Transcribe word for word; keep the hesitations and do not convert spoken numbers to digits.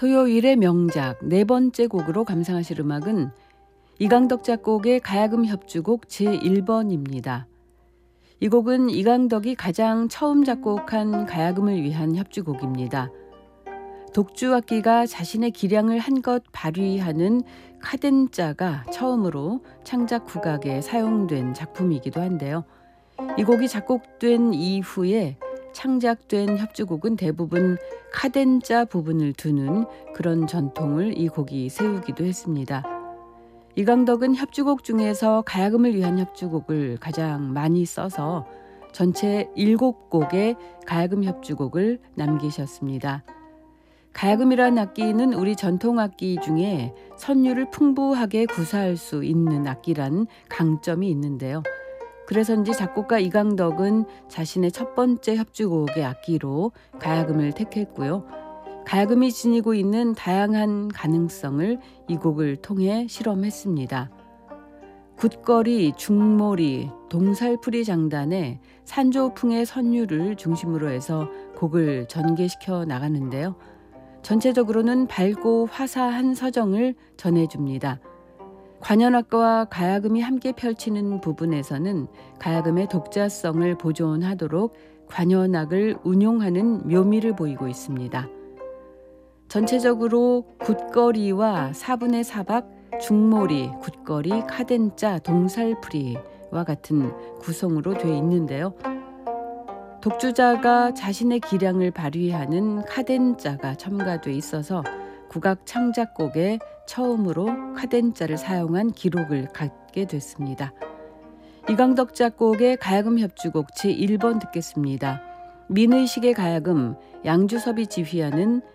토요일의 명작 네 번째 곡으로 감상하실 음악은 이강덕 작곡의 가야금 협주곡 제일 번입니다. 이 곡은 이강덕이 가장 처음 작곡한 가야금을 위한 협주곡입니다. 독주악기가 자신의 기량을 한껏 발휘하는 카덴자가 처음으로 창작 국악에 사용된 작품이기도 한데요. 이 곡이 작곡된 이후에 창작된 협주곡은 대부분 카덴자 부분을 두는 그런 전통을 이 곡이 세우기도 했습니다. 이강덕은 협주곡 중에서 가야금을 위한 협주곡을 가장 많이 써서 전체 일곱 곡의 가야금 협주곡을 남기셨습니다. 가야금이란 악기는 우리 전통악기 중에 선율을 풍부하게 구사할 수 있는 악기란 강점이 있는데요. 그래서인지 작곡가 이강덕은 자신의 첫 번째 협주곡의 악기로 가야금을 택했고요. 가야금이 지니고 있는 다양한 가능성을 이 곡을 통해 실험했습니다. 굿거리, 중모리, 동살풀이 장단의 산조풍의 선율을 중심으로 해서 곡을 전개시켜 나가는데요. 전체적으로는 밝고 화사한 서정을 전해줍니다. 관현악과 가야금이 함께 펼치는 부분에서는 가야금의 독자성을 보존하도록 관현악을 운용하는 묘미를 보이고 있습니다. 전체적으로 굿거리와 사분의 사박, 중모리, 굿거리, 카덴자, 동살풀이와 같은 구성으로 되어 있는데요. 독주자가 자신의 기량을 발휘하는 카덴자가 첨가돼 있어서 국악 창작곡에 처음으로 카덴자를 사용한 기록을 갖게 됐습니다. 이강덕 작곡의 가야금 협주곡 제일 번 듣겠습니다. 민의식의 가야금, 양주섭이 지휘하는